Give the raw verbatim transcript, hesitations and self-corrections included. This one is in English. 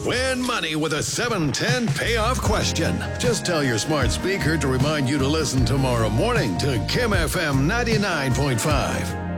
Win money with a seven ten payoff question. Just tell your smart speaker to remind you to listen tomorrow morning to Kim F M ninety-nine point five.